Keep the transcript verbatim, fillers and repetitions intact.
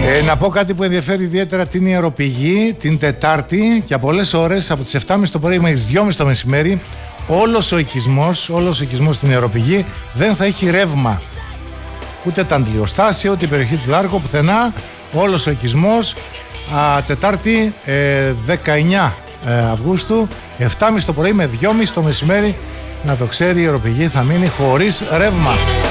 Ε, να πω κάτι που ενδιαφέρει ιδιαίτερα την ιεροπηγή την Τετάρτη και από πολλές ώρες από τις επτά και μισή το πρωί μέχρι τις δύο και μισή το μεσημέρι όλος ο οικισμός, όλος ο οικισμός στην ιεροπηγή δεν θα έχει ρεύμα. Ούτε τα αντιλιοστάσια, ούτε η περιοχή του Λάρκο, πουθενά. Όλος ο οικισμός α, Τετάρτη ε, δεκαεννιά Αυγούστου επτά και μισή το πρωί με δύο και μισή το μεσημέρι, να το ξέρει η ιεροπηγή, θα μείνει χωρίς ρεύμα.